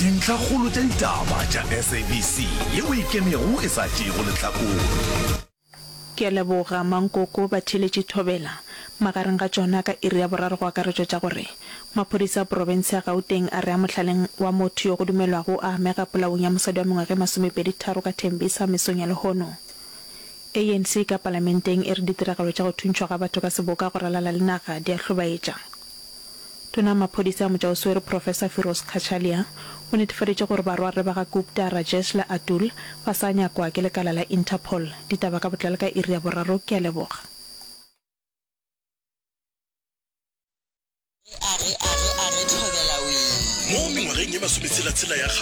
dintlha kgolo tša ditaba tša SABC yeo e kemego e sa tšego lehlakore. Ke leboga Mankoko ba theletše thobela magareng ga tsona ka iri ya boraro go akaretšwa tša gore maphodisa a province ya Gauteng a re a mohlaleng wa motho yo go dumelwago a amega polaong ya mosadi wa mengwaga 23 ka Tembisa mesong ya Lehono. ANC ka parlamenteng e re ditiragalo tša go thuntšhwa ga batho ka seboka go ralala le naga di a hlobaetša. Tona maphodisa mojaoswere Professor Firoz Kachalia o netefaditše gore barware ba ga Gupta, Rajesh le Atul ba sa nyakwa ke lekala la Interpol. Ditaba ka botlalo ka iri ya boraro ke a leboga. Mo mengwageng ye 16 ya